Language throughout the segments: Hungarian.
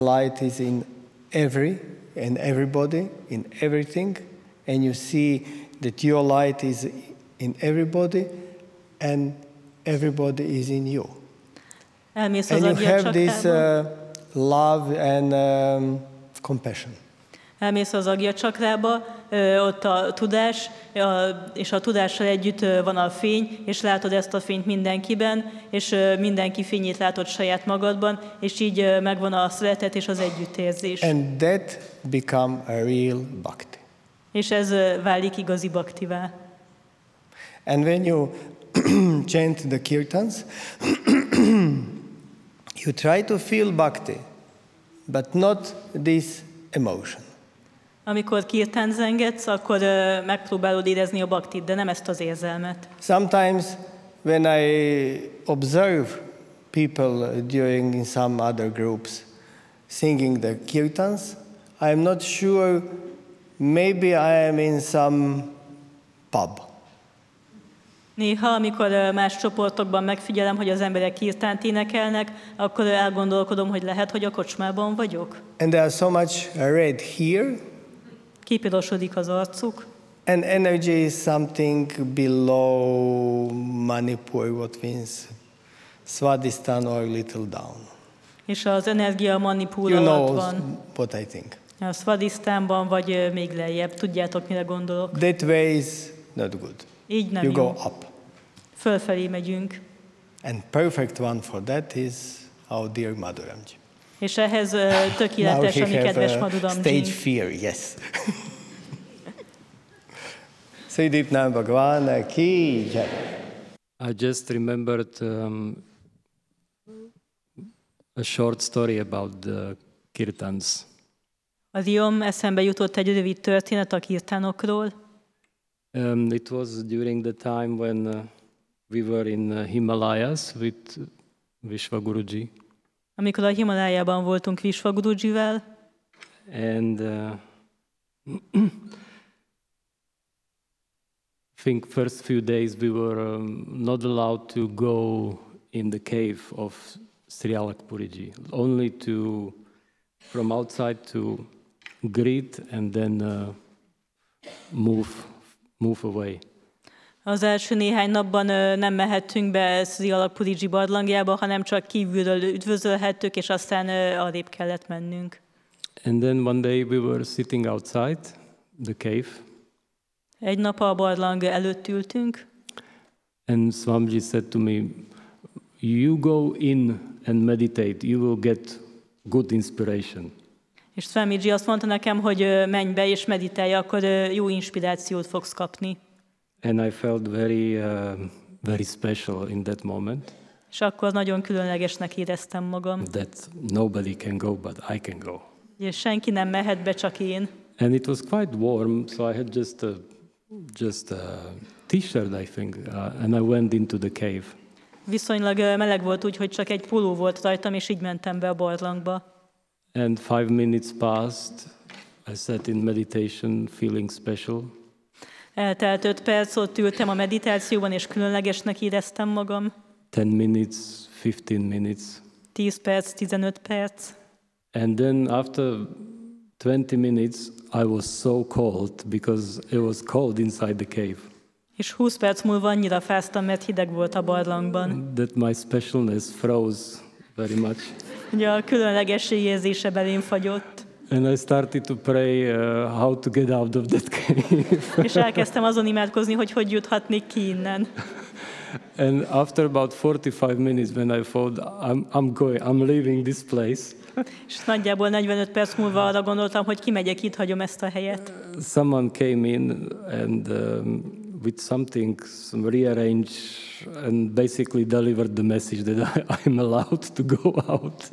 Light is in everybody, in everything, and you see that your light is in everybody, and everybody is in you. Elmész And az you have this agyacsakrába, love and compassion. elmész az agyacsakrába, ott a tudás, és a tudással együtt van a fény, és látod ezt a fényt mindenkiben, és mindenki fényét látod saját magadban, és így megvan a szeretet és az együttérzés. And that become a real bhakti. És ez válik igazi bhaktivá. And when you chant the kirtans, you try to feel bhakti, but not this emotion. Amikor kirtán zengetsz, akkor megpróbálod érezni a bhaktit, de nem ezt az érzelmet. Sometimes when I observe people during in some other groups singing the kirtans, I am not sure, maybe I am in some pub. Néha, amikor más csoportokban megfigyelem, hogy az emberek kirtánt énekelnek, akkor elgondolkodom, hogy lehet, hogy a kocsmában vagyok. And there are so much red here, Kipirosodik az arcuk, and energy is something below Manipur, what means Svadhisthana or little down. és az energia Manipur You alatt know van. what I think. A Svadhisztánban, vagy még lejjebb. Tudjátok, mire gondolok? That way is not good. Így nem You jó. go up. Fölfelé megyünk. And perfect one for that is our dear Madhuramji. És ehhez tökéletes a mi kedves Madhuramjink. stage fear, yes. Sridipnam Bhagwan ki jai. I just remembered a short story about the kirtans. Az iom eszembe jutott egy rövid történet a kirtánokról. It was during the time when we were in Himalayas with Vishwaguruji. Amikor a Himalájában voltunk Vishwagurujivel, And I think first few days we were not allowed to go in the cave of Sri Alakpuriji, only from outside to greet and then move away. az első néhány napban nem mehettünk be Sri Alakpuriji barlangjába, hanem csak kívülről üdvözölhettük, és aztán arrébb kellett mennünk. And then one day we were sitting outside the cave, Egy nap a barlang előtt ültünk, and Swamiji said to me, "You go in and meditate, you will get good inspiration." és Swamiji azt mondta nekem, hogy menj be és meditálj, akkor jó inspirációt fogsz kapni. And I felt very special in that moment, És akkor nagyon különlegesnek éreztem magam. that nobody can go, but I can go. És senki nem mehet be, csak én. And it was quite warm, so I had just a t-shirt, I think, and I went into the cave. Viszonylag meleg volt, úgyhogy csak egy póló volt rajtam, és így mentem be a barlangba. And 5 minutes passed. I sat in meditation, feeling special. Eltelt 5 perc, ott ültem a meditációban, és különlegesnek éreztem magam. 10 minutes, 15 minutes. 10 perc, 15 perc. And then after 20 minutes, I was so cold because it was cold inside the cave, És 20 perc múlva annyira fáztam, mert hideg volt a barlangban. that my specialness froze very much. Ugye a különlegesség érzése belém fagyott. And I started to pray how to get out of that cave. És elkezdtem azon imádkozni, hogy juthatnék ki innen. And after about 45 minutes, when I thought, I'm leaving this place, És nagyjából 45 perc múlva arra gondoltam, hogy kimegyek, itt hagyom ezt a helyet. someone came in and with some rearrange and basically delivered the message that I'm allowed to go out.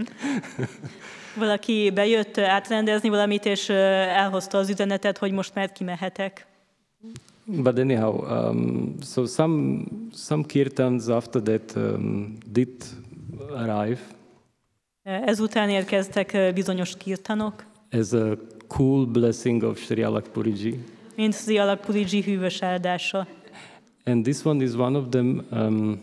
Valaki bejött átrendezni valamit, és elhozta az üzenetet, hogy most már kimehetek. But anyhow, so some kirtans after that did arrive Ezután érkeztek bizonyos kirtanok, as a cool blessing of Sri Alakpuriji. mint Sri Alakpuriji hűvös áldása. And this one is one of them.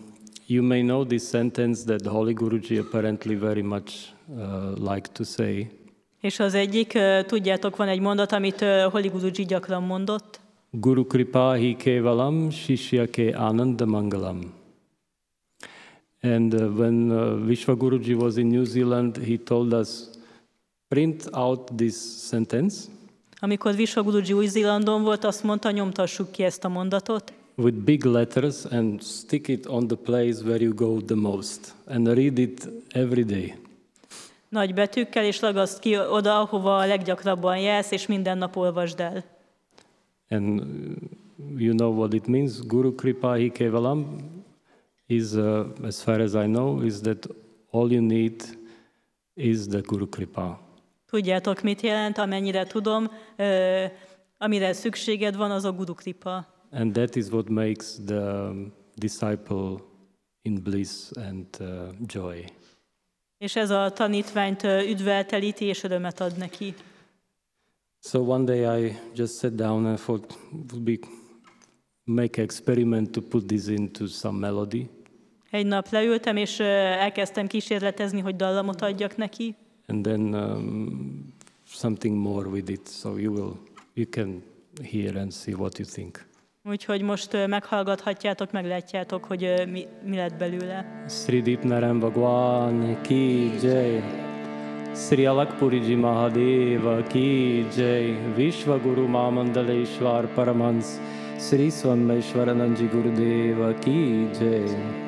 You may know this sentence that Holy Guruji apparently very much liked to say. És az egyik, tudjátok, van egy mondat, amit Holy Guruji gyakran mondott. Guru Kripa hi kevalam shishya ke ananda mangalam. And when Vishwa Guruji was in New Zealand, he told us, print out this sentence. Amikor Vishwa Guruji Új-Zélandon volt, azt mondta, nyomtassuk ki ezt a mondatot, With big letters and stick it on the place where you go the most and read it every day. nagy betűkkel, és ragaszd ki oda, ahova a leggyakrabban jársz, és minden nap olvasd el. And you know what it means. Guru Kripa hi kevalam is, as far as I know, is that all you need is the Guru Kripa. Tudjátok, mit jelent, amennyire tudom, amire szükséged van, az a Guru Kripa. And that is what makes the disciple in bliss and joy. És ez a tanítványt üdveltelíti, és örömet ad neki. So one day I just sat down and thought make an experiment to put this into some melody. Egy nap leültem, és elkezdtem kísérletezni, hogy dallamot adjak neki. And then something more with it, so you can hear and see what you think. Úgyhogy most meghallgathatjátok, meglátjátok, hogy mi lett belőle. Sri Dipnaram Bhagwan ki jai, Sri Alakpuriji Mahadeva ki jai, Vishwa Guru Mamandaleshwar Paramhans, Sri Swammeshwarananji Gurudeva ki jai.